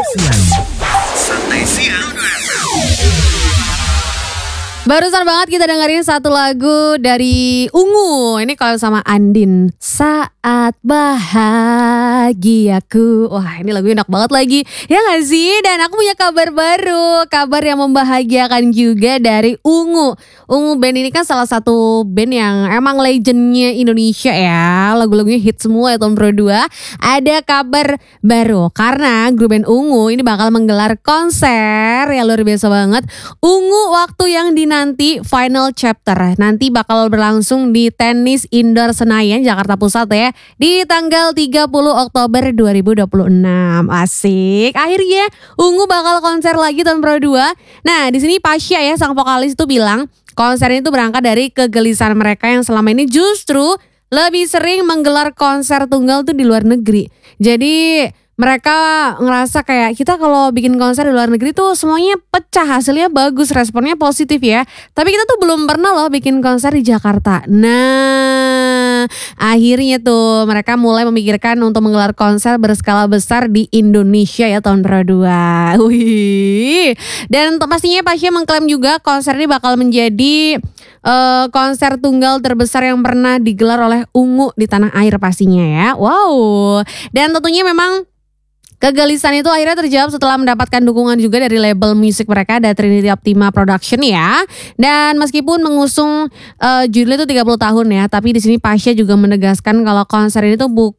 Santai siang. Barusan banget kita dengerin satu lagu dari Ungu. Ini kalau sama Andin, Saat Bahagiaku. Wah, ini lagu enak banget lagi. Ya gak sih? Dan aku punya kabar baru. Kabar yang membahagiakan juga dari Ungu. Ungu band ini kan salah satu band yang emang legendnya Indonesia ya. Lagu-lagunya hit semua ya tahun 2022. Ada kabar baru karena grup band Ungu ini bakal menggelar konser ya luar biasa banget. Ungu waktu yang nanti final chapter nanti bakal berlangsung di Tenis Indoor Senayan Jakarta Pusat ya di tanggal 30 Oktober 2026. Asik. Akhirnya Ungu bakal konser lagi tahun 2022. Nah, di sini Pasha ya sang vokalis itu bilang konser ini tuh berangkat dari kegelisahan mereka yang selama ini justru lebih sering menggelar konser tunggal tuh di luar negeri. Jadi mereka ngerasa kayak kita kalau bikin konser di luar negeri tuh semuanya pecah, hasilnya bagus, responnya positif ya. Tapi kita tuh belum pernah loh bikin konser di Jakarta. Nah, akhirnya tuh mereka mulai memikirkan untuk menggelar konser berskala besar di Indonesia ya tahun 2022. Wih. Dan pastinya Pasha mengklaim juga konser ini bakal menjadi konser tunggal terbesar yang pernah digelar oleh Ungu di tanah air pastinya ya. Wow. Dan tentunya memang kegelisahan itu akhirnya terjawab setelah mendapatkan dukungan juga dari label musik mereka, ada Trinity Optima Production ya. Dan meskipun mengusung judulnya itu 30 tahun ya, tapi di sini Pasha juga menegaskan kalau konser ini tuh